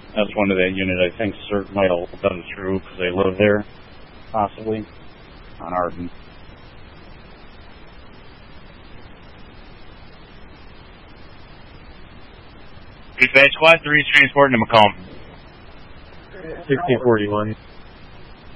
That's one of that unit I think CERT might have done through because they live there, possibly, on Arden. Dispatch Squad 3 is transporting to Macomb. 1641.